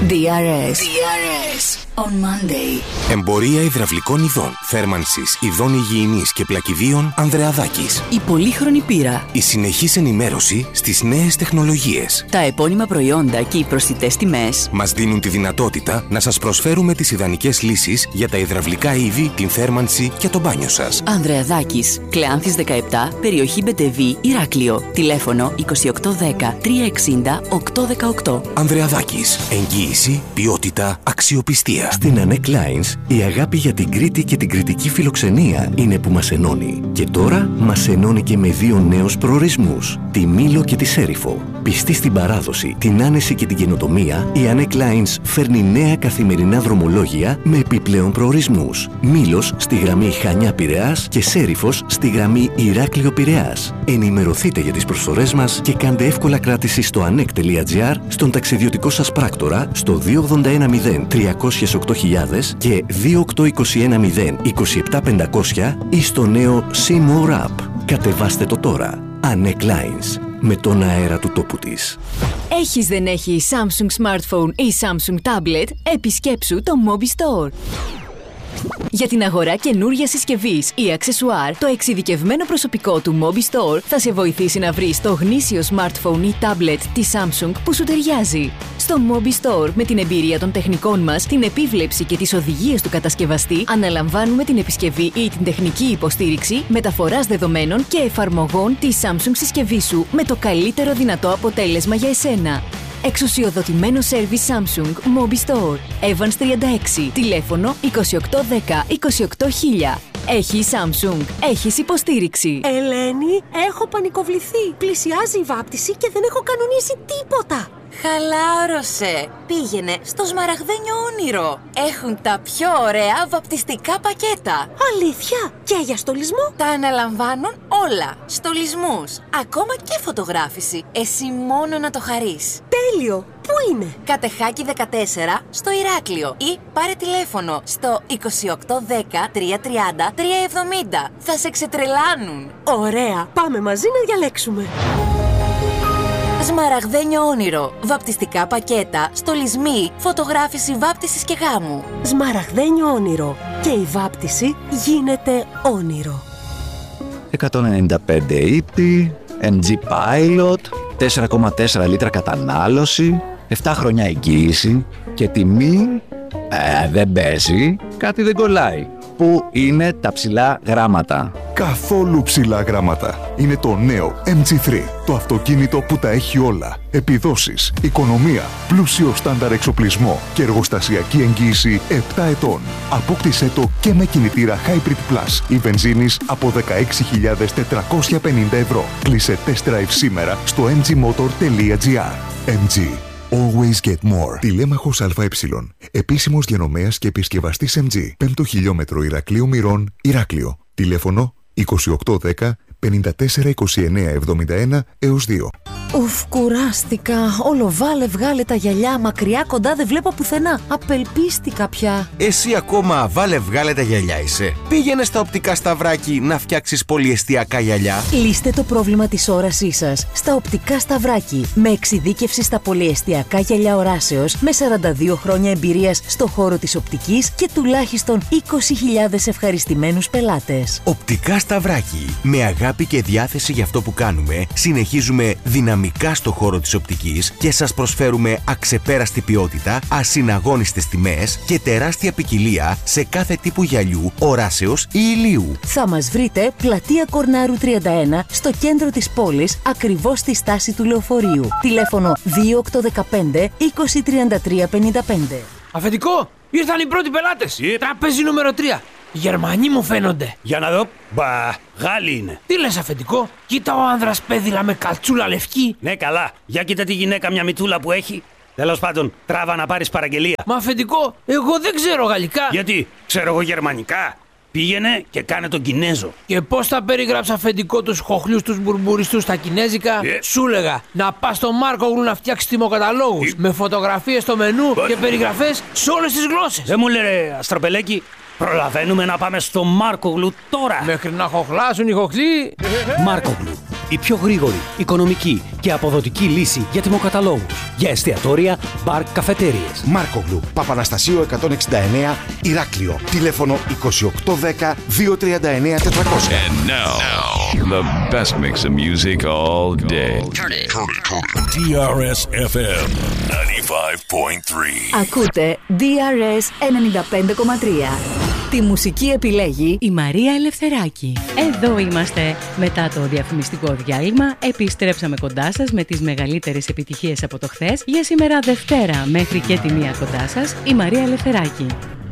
DRS on Monday. Εμπορία υδραυλικών ειδών, θέρμανσης, ειδών υγιεινής και πλακιδίων Ανδρεαδάκης. Η πολύχρονη πύρα. Η συνεχής ενημέρωση στις νέες τεχνολογίες. Τα επώνυμα προϊόντα και οι προσιτές τιμές μας δίνουν τη δυνατότητα να σας προσφέρουμε τις ιδανικές λύσεις για τα υδραυλικά είδη, την θέρμανση και το μπάνιο σας. Ανδρεαδάκης, Κλεάνθης 17, περιοχή Μπετεβή, Ηράκλειο. Τηλέφωνο 2810 360 818. Ανδρεαδάκης. Εγγύηση, ποιότητα, αξιοπιστία. Στην Anek Lines, η αγάπη για την Κρήτη και την κρητική φιλοξενία είναι που μας ενώνει. Και τώρα μας ενώνει και με δύο νέους προορισμούς, τη Μήλο και τη Σέριφο. Πιστή στην παράδοση, την άνεση και την καινοτομία, η Anek Lines φέρνει νέα καθημερινά δρομολόγια με επιπλέον προορισμούς. Μήλος στη γραμμή Χανιά-Πειραιάς και Σέριφος στη γραμμή Ηράκλειο-Πειραιάς. Ενημερωθείτε για τις προσφορές μας και κάντε εύκολα κράτηση στο anek.gr, στον ταξιδιωτικό σας πράκτορα, στο 2810 308.000 και 28210 27500 ή στο νέο See More App. Κατεβάστε το τώρα. Anek Lines. Με τον αέρα του τόπου της. Έχεις δεν έχει Samsung Smartphone ή Samsung Tablet, επισκέψου το Mobi Store. Για την αγορά καινούργιας συσκευής ή αξεσουάρ, το εξειδικευμένο προσωπικό του Mobi Store θα σε βοηθήσει να βρεις το γνήσιο smartphone ή tablet της Samsung που σου ταιριάζει. Στο Mobi Store, με την εμπειρία των τεχνικών μας, την επίβλεψη και τις οδηγίες του κατασκευαστή, αναλαμβάνουμε την επισκευή ή την τεχνική υποστήριξη, μεταφοράς δεδομένων και εφαρμογών της Samsung συσκευής σου με το καλύτερο δυνατό αποτέλεσμα για εσένα. Εξουσιοδοτημένο σέρβις Samsung Mobi Store. Evans 36. Τηλέφωνο 2810 28000. Έχει Samsung. Έχεις υποστήριξη. Ελένη, έχω πανικοβληθεί. Πλησιάζει η βάπτιση και δεν έχω κανονίσει τίποτα. Χαλάρωσε. Πήγαινε στο Σμαραγδένιο Όνειρο. Έχουν τα πιο ωραία βαπτιστικά πακέτα. Αλήθεια? Και για στολισμό? Τα αναλαμβάνουν όλα. Στολισμούς. Ακόμα και φωτογράφηση. Εσύ μόνο να το χαρείς. Τέλειο. Πού είναι? Κατεχάκη 14 στο Ηράκλειο. Ή πάρε τηλέφωνο στο 2810 330 370. Θα σε ξετρελάνουν. Ωραία. Πάμε μαζί να διαλέξουμε. Σμαραγδένιο Όνειρο. Βαπτιστικά πακέτα, στολισμοί, φωτογράφηση βάπτισης και γάμου. Σμαραγδένιο Όνειρο. Και η βάπτιση γίνεται όνειρο. 195 ύπη, MG Pilot, 4,4 λίτρα κατανάλωση, 7 χρόνια εγγύηση και τιμή... δεν παίζει, κάτι δεν κολλάει. Πού είναι τα ψηλά γράμματα? Καθόλου ψηλά γράμματα. Είναι το νέο MG3. Το αυτοκίνητο που τα έχει όλα. Επιδόσεις, οικονομία, πλούσιο στάνταρ εξοπλισμό και εργοστασιακή εγγύηση 7 ετών. Απόκτησέ το και με κινητήρα Hybrid Plus ή βενζίνης από 16.450 ευρώ. Κλείσε test drive σήμερα στο mgmotor.gr. MG. Always get more. Τηλέμαχος ΑΕ. Επίσημος διανομέας και επισκευαστής MG. 5ο χιλιόμετρο Ηρακλείου Μυρών, Ηράκλειο. Τηλέφωνο 2810 54 29 71 έως 2. Ουφ, κουράστηκα. Όλο βάλε βγάλε τα γυαλιά. Μακριά κοντά δεν βλέπω πουθενά. Απελπίστηκα πια. Εσύ ακόμα βάλε βγάλε τα γυαλιά είσαι? Πήγαινε στα οπτικά Σταυράκι να φτιάξεις πολυεστιακά γυαλιά. Λύστε το πρόβλημα της όρασής σας στα οπτικά Σταυράκι. Με εξειδίκευση στα πολυεστιακά γυαλιά οράσεως, με 42 χρόνια εμπειρίας στο χώρο της οπτικής και τουλάχιστον 20.000 ευχαριστημένους πελάτες. Οπτικά Σταυράκι. Με αγάπη και διάθεση για αυτό που κάνουμε, συνεχίζουμε δυναμικά στο χώρο της οπτικής και σας προσφέρουμε αξεπέραστη ποιότητα, ασυναγώνιστες τιμές και τεράστια ποικιλία σε κάθε τύπου γυαλιού, οράσεως ή ηλίου. Θα μας βρείτε πλατεία Κορνάρου 31 στο κέντρο της πόλης, ακριβώς στη στάση του λεωφορείου. Τηλέφωνο 2815 2033 55. Αφεντικό, ήρθαν οι πρώτοι πελάτες. Τραπέζι νούμερο 3. Γερμανοί μου φαίνονται. Για να δω. Μπα, Γάλλοι είναι. Τι λες, αφεντικό? Κοίτα ο άνδρας πέδιλα με καλτσούλα λευκή. Ναι, καλά. Για κοίτα τη γυναίκα, μια μητούλα που έχει. Τέλος πάντων, τράβα να πάρεις παραγγελία. Μα αφεντικό, εγώ δεν ξέρω γαλλικά. Γιατί? Ξέρω εγώ γερμανικά. Πήγαινε και κάνε τον Κινέζο. Και πώς θα περιγράψει, αφεντικό, τους χοχλιούς τους μπουρμπουριστούς στα κινέζικα? Σου λέγα να πας στο Μάρκογλου να φτιάξεις τιμοκαταλόγους με φωτογραφίες στο μενού και περιγραφές σε όλες τις γλώσσες. Δεν μου λέει, Αστροπελέκη, προλαβαίνουμε να πάμε στο Μάρκογλου τώρα. Μέχρι να χοχλάσουν οι χοχλοί. Μάρκογλου. Η πιο γρήγορη, οικονομική και αποδοτική λύση για τιμοκαταλόγους. Για εστιατόρια, μπαρ, καφετέριες. Μάρκογλου, Παπαναστασίου 169, Ηράκλειο. Τηλέφωνο 2810 239 400. And now, the best mix of music all day. Turn it. DRS FM 95.3. Ακούτε DRS 95.3. Τη μουσική επιλέγει η Μαρία Ελευθεράκη. Εδώ είμαστε. Μετά το διαφημιστικό διάλειμμα επιστρέψαμε κοντά σας με τις μεγαλύτερες επιτυχίες από το χθες. Για σήμερα Δευτέρα μέχρι και τη 1 κοντά σας η Μαρία Ελευθεράκη.